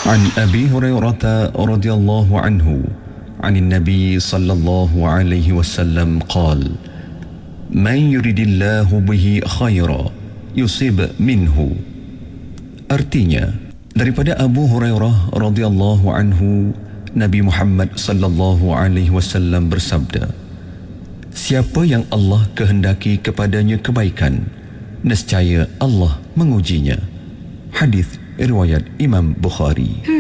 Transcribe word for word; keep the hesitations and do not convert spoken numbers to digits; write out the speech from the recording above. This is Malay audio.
عن أبي هريرة رضي الله عنه عن النبي صلى الله عليه وسلم قال: من يريد الله به خيرا يصيب منه. Artinya, daripada Abu Hurairah radhiyallahu anhu, Nabi Muhammad sallallahu alaihi wasallam bersabda, siapa yang Allah kehendaki kepadanya kebaikan, nescaya Allah mengujinya. Hadis riwayat Imam Bukhari.